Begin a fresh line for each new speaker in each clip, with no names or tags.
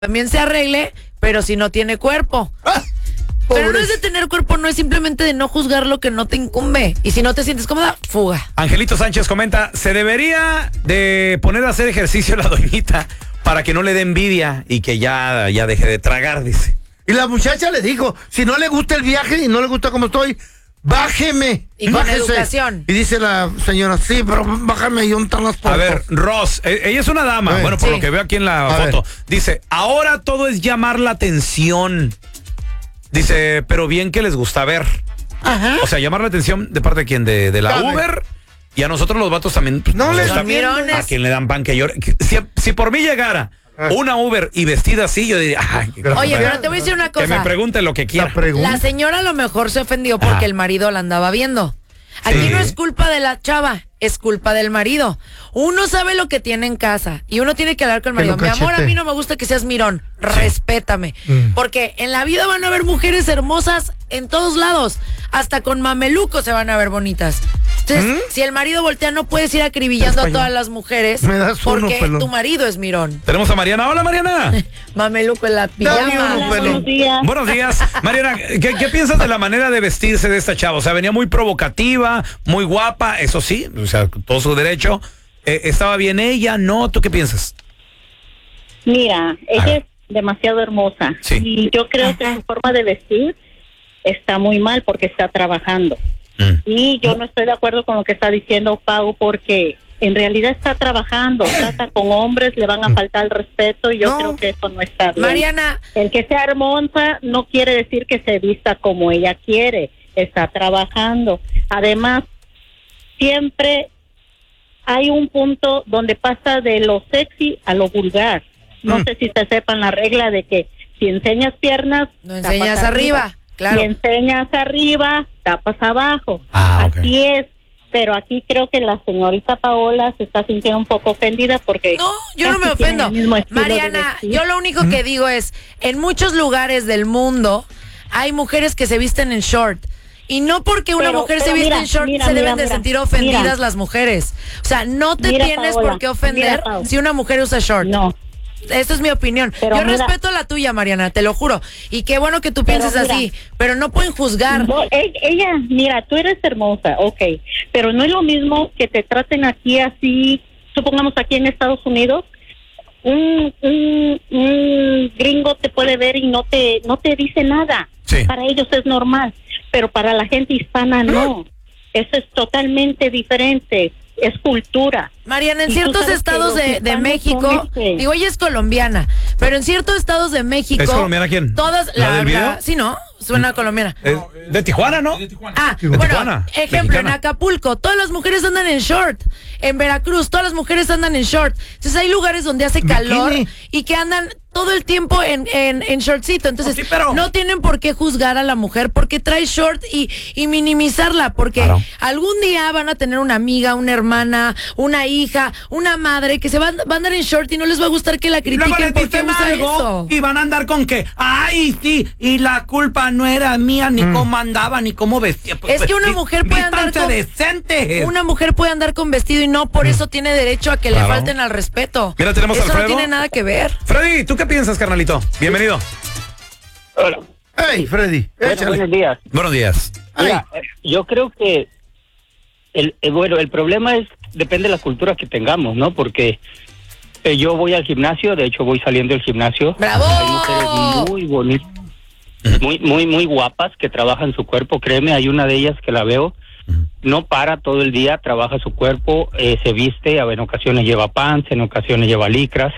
también se arregle, pero si no tiene cuerpo. Pero no es de tener cuerpo, no es simplemente de no juzgar lo que no te incumbe. Y si no te sientes cómoda, fuga.
Angelito Sánchez comenta, se debería de poner a hacer ejercicio la doñita para que no le dé envidia y que ya deje de tragar, dice.
Y la muchacha le dijo, si no le gusta el viaje y no le gusta como estoy, bájeme.
Y con educación.
Y dice la señora, sí, pero bájame y un transporte.
A ver, Ross, ella es una dama, bueno, por
sí.
lo que veo aquí en la foto. Dice, ahora todo es llamar la atención. Dice, pero bien que les gusta ver.
Ajá.
O sea, llamar la atención de parte de quién, de la
Dame.
Uber. Y a nosotros los vatos también. Pues,
No
nos
les
gusta-
mirones.
a quien le dan pan que llore. Si por mí llegara una Uber y vestida así, yo diría, ay,
Oye, pero te voy a decir una
que me
cosa.
pregunte lo que
La
quiera.
pregunta.
La señora a lo mejor se ofendió porque el marido la andaba viendo. Aquí
Sí.
no es culpa de la chava, es culpa del marido. Uno sabe lo que tiene en casa y uno tiene que hablar con el
Que
marido.
lo
Mi amor, a
cachete.
mí no me gusta que seas mirón, respétame. Porque en la vida van a haber mujeres hermosas en todos lados. Hasta con mamelucos se van a ver bonitas. Entonces, si el marido voltea, no puedes ir acribillando a
Español.
todas las mujeres
Me das uno,
porque
pelón.
tu marido es mirón.
Tenemos a Mariana. Hola, Mariana.
Mameluco en la
Dame
pijama.
uno, pelón.
Buenos días.
Buenos días. Mariana, ¿qué piensas de la manera de vestirse de esta chava? O sea, venía muy provocativa, muy guapa, eso sí, o sea, todo su derecho. ¿Estaba bien ella? ¿No? ¿Tú qué piensas?
Mira, ella es demasiado hermosa.
Sí.
Y yo creo que su forma de vestir está muy mal porque está trabajando. Y yo no estoy de acuerdo con lo que está diciendo Pau porque en realidad está trabajando, trata con hombres, le van a faltar el respeto y yo
No.
creo que eso no está bien.
Mariana,
El que sea hermosa no quiere decir que se vista como ella quiere, está trabajando. Además, siempre hay un punto donde pasa de lo sexy a lo vulgar. No sé si se sepan la regla de que si enseñas piernas,
no
tapas
enseñas arriba. Claro.
Si enseñas arriba, tapas abajo.
Ah, ok.
Así es. Pero aquí creo que la señorita Paola se está sintiendo un poco ofendida porque...
No, yo no me
casi tienen
ofendo.
el mismo estilo de
Mariana,
vestir.
yo lo único que digo es, en muchos lugares del mundo hay mujeres que se visten en short. Y no porque una
Pero-
mujer se
pero
viste
mira,
en short
mira,
se deben
mira,
de
mira,
sentir ofendidas
mira.
las mujeres. O sea, no te
Mira,
tienes
Paola,
por qué ofender
mira, Pau.
si una mujer usa short.
No.
Esa es mi opinión.
Pero
Yo
mira-
respeto la tuya, Mariana, te lo juro. Y qué bueno que tú
Pero
pienses
mira.
así. Pero no pueden juzgar.
No, ella, mira, tú eres hermosa, ok, pero no es lo mismo que te traten aquí así, supongamos aquí en Estados Unidos, un gringo te puede ver y no te dice nada.
Sí.
Para ellos es normal, pero para la gente hispana no. Eso es totalmente diferente, es cultura.
Mariana, en
Y tú
ciertos
sabes que
estados
los
de
hispanos
México,
son
digo, ella es colombiana, pero en ciertos estados de México...
¿Es colombiana quién?
Todas,
¿La del video?
sí, ¿no? Suena colombiana.
De Tijuana, ¿no?
Ah,
De
bueno,
Tijuana,
ejemplo,
mexicana.
en Acapulco, todas las mujeres andan en short. En Veracruz, todas las mujeres andan en short. Entonces hay lugares donde hace calor
Bikini.
y que andan todo el tiempo en shortcito. Entonces,
Sí, pero-
no tienen por qué juzgar a la mujer porque trae short y minimizarla, porque
Claro.
algún día van a tener una amiga, una hermana, una hija, una madre que va a andar en short y no les va a gustar que la
Luego
critiquen
les
porque
dicen
usa
algo
eso.
y van a andar con que, ay, sí, y la culpa no era mía, ni cómo andaba, ni cómo vestía.
Es que una mujer puede andar
Vístanse
con...
decente.
Una mujer puede andar con vestido y no por eso tiene derecho a que
Claro.
le falten al respeto.
Mira, tenemos a
eso no
Alfredo.
tiene nada que ver.
Freddy, ¿tú qué piensas, carnalito? Bienvenido.
Hola.
Hey, Freddy,
Bueno,
échale.
buenos días.
Buenos días.
Mira, yo creo que el problema es depende de la cultura que tengamos, ¿no? Porque yo voy al gimnasio, de hecho voy saliendo del gimnasio.
¡Bravo!
Hay mujeres muy bonitas, muy guapas que trabajan su cuerpo. Créeme, hay una de ellas que la veo, no para todo el día, trabaja su cuerpo, se viste, en ocasiones lleva pants, en ocasiones lleva licras.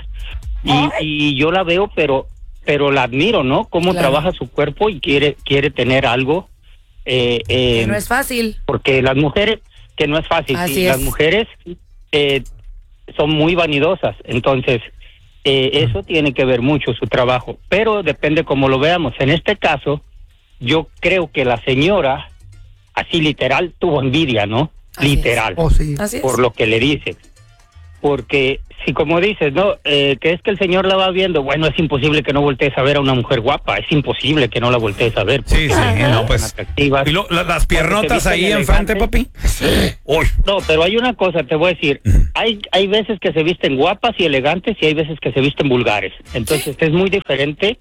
Y yo la veo, pero la admiro, ¿no? Cómo
Claro.
trabaja su cuerpo y quiere tener algo.
Que no es fácil.
Porque las mujeres, que no es fácil,
Así
sí,
es.
las mujeres son muy vanidosas, entonces eso tiene que ver mucho su trabajo, pero depende cómo lo veamos. En este caso, yo creo que la señora, así literal, tuvo envidia, ¿no?
Así es.
Literal,
Oh, sí.
Así es.
por lo que le dice. porque si como dices, ¿no? Que es que el señor la va viendo, bueno, es imposible que no voltees a ver a una mujer guapa, es imposible que no la voltees a ver.
Sí, no, pues.
Atractivas.
¿Y las piernotas ahí enfrente, papi? Uy.
No, pero hay una cosa, te voy a decir, hay veces que se visten guapas y elegantes y hay veces que se visten vulgares, entonces es muy diferente.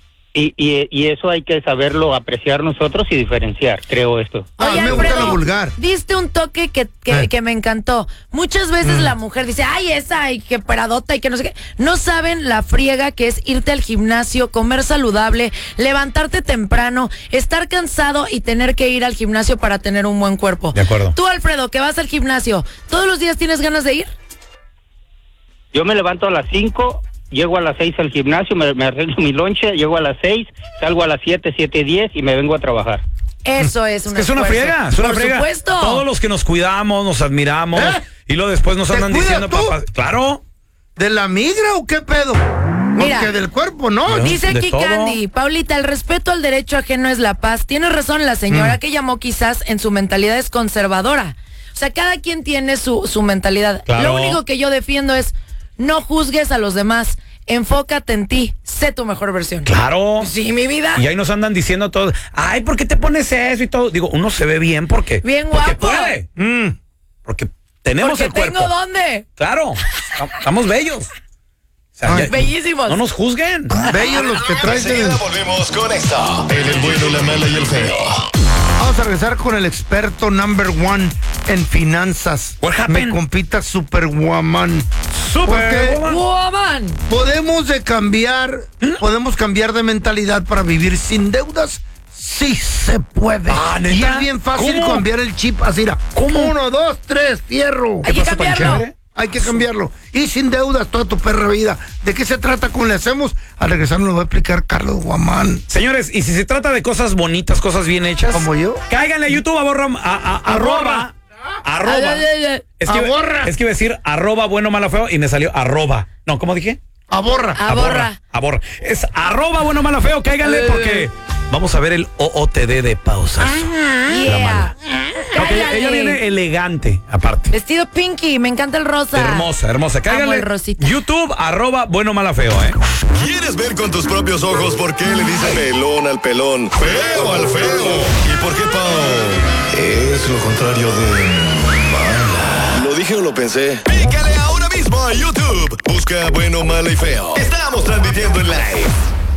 Y eso hay que saberlo apreciar nosotros y diferenciar, creo esto.
Oye,
me gusta lo vulgar.
Diste un toque que me encantó. Muchas veces la mujer dice, ay, esa, y que paradota, y que no sé qué. No saben la friega que es irte al gimnasio, comer saludable, levantarte temprano, estar cansado y tener que ir al gimnasio para tener un buen cuerpo.
De acuerdo.
Tú, Alfredo, que vas al gimnasio, ¿todos los días tienes ganas de ir?
Yo me levanto a las 5, llego a las 6 al gimnasio, me arreglo mi lonche, llego a las 6, salgo a las 7:10 y me vengo a trabajar.
Eso es una
Es una friega, es una
Por
friega.
supuesto.
Todos los que nos cuidamos, nos admiramos, y luego después nos
¿Te
andan
cuidas
diciendo,
tú?
papá, claro.
¿De la migra o qué pedo?
Mira.
Porque del cuerpo, ¿no?
Dice
de
aquí
todo.
Candy, Paulita, el respeto al derecho ajeno es la paz. Tiene razón la señora que llamó, quizás en su mentalidad es conservadora. O sea, cada quien tiene su mentalidad.
Claro.
Lo único que yo defiendo es no juzgues a los demás, enfócate en ti, sé tu mejor versión.
Claro.
Sí, mi vida.
Y ahí nos andan diciendo todos, ay, ¿por qué te pones eso y todo? Digo, uno se ve bien porque...
Bien
porque
guapo.
puede. Porque tenemos
Porque
el cuerpo.
tengo dónde.
Claro, estamos bellos. O sea,
Ay,
bellísimos.
No nos juzguen.
Bellos los que traes.
Enseguida volvemos con esto. El bueno, la mala y el feo.
Vamos a regresar con el experto number one en finanzas.
What happened?
Me compita Superwoman.
Súper.
Porque
Woman.
podemos cambiar de mentalidad para vivir sin deudas. Sí se puede.
Ah, ¿neta?
Y es bien fácil
¿Cómo?
cambiar el chip así. Mira.
¿Cómo?
1, 2, 3, fierro.
Hay que cambiarlo.
Hay que cambiarlo. Y sin deudas toda tu perra vida. ¿De qué se trata? ¿Cómo le hacemos? Al regresar nos lo va a explicar Carlos Guamán.
Señores, y si se trata de cosas bonitas, cosas bien hechas,
¿Como yo?
cáiganle a YouTube arroba. Es que iba a decir arroba bueno malo feo y me salió arroba. No, ¿cómo dije?
Aborra.
Aborra.
Es arroba bueno malo feo, cáiganle porque vamos a ver el OOTD de pausas.
Yeah.
Ok, ella viene elegante, aparte.
Vestido pinky, me encanta el rosa.
Hermosa. Cáiganle.
Amo el rosita.
YouTube, arroba bueno malo feo,
¿Quieres ver con tus propios ojos por qué le dicen pelón al pelón, feo al feo? ¿Y por qué Pau es lo contrario de mala? ¿Lo dije o lo pensé? Pícale ahora mismo a YouTube. Busca bueno, malo y feo. Estamos transmitiendo en live.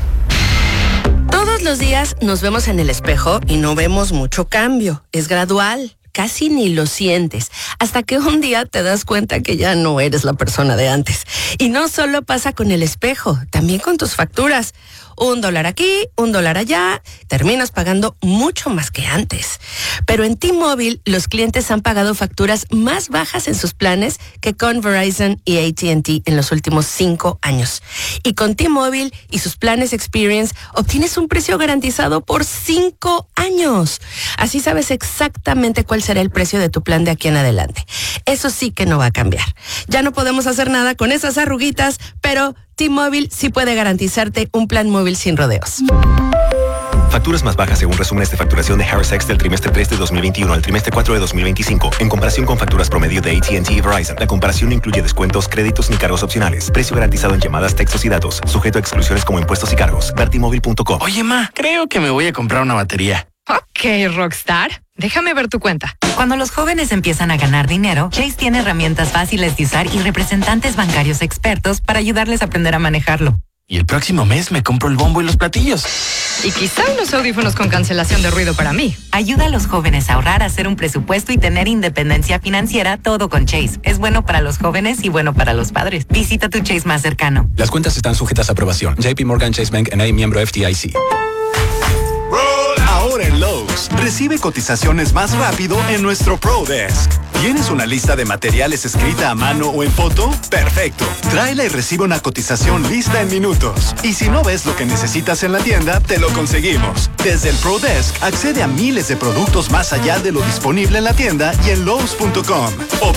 Todos los días nos vemos en el espejo y no vemos mucho cambio. Es gradual, casi ni lo sientes, hasta que un día te das cuenta que ya no eres la persona de antes. Y no solo pasa con el espejo, también con tus facturas. $1 aquí, $1 allá, terminas pagando mucho más que antes. Pero en T-Mobile, los clientes han pagado facturas más bajas en sus planes que con Verizon y AT&T en los últimos 5 años. Y con T-Mobile y sus planes Experience, obtienes un precio garantizado por 5 años. Así sabes exactamente cuál será el precio de tu plan de aquí en adelante. Eso sí que no va a cambiar. Ya no podemos hacer nada con esas arruguitas, pero T-Mobile sí puede garantizarte un plan móvil sin rodeos.
Facturas más bajas según resúmenes de facturación de Harris X del trimestre 3 de 2021 al trimestre 4 de 2025. En comparación con facturas promedio de AT&T y Verizon, la comparación no incluye descuentos, créditos ni cargos opcionales. Precio garantizado en llamadas, textos y datos. Sujeto a exclusiones como impuestos y cargos. Vertimóvil.com.
Oye, ma, creo que me voy a comprar una batería.
Ok, Rockstar. Déjame ver tu cuenta. Cuando los jóvenes empiezan a ganar dinero, Chase tiene herramientas fáciles de usar y representantes bancarios expertos para ayudarles a aprender a manejarlo.
Y el próximo mes me compro el bombo y los platillos.
Y quizá unos audífonos con cancelación de ruido para mí.
Ayuda a los jóvenes a ahorrar, hacer un presupuesto y tener independencia financiera, todo con Chase. Es bueno para los jóvenes y bueno para los padres. Visita tu Chase más cercano.
Las cuentas están sujetas a aprobación. JP Morgan Chase Bank N.A., miembro FDIC.
Ahora en Lowe's, recibe cotizaciones más rápido en nuestro Pro Desk. ¿Tienes una lista de materiales escrita a mano o en foto? ¡Perfecto! Tráela y recibe una cotización lista en minutos. Y si no ves lo que necesitas en la tienda, te lo conseguimos. Desde el Pro Desk, accede a miles de productos más allá de lo disponible en la tienda y en Lowe's.com.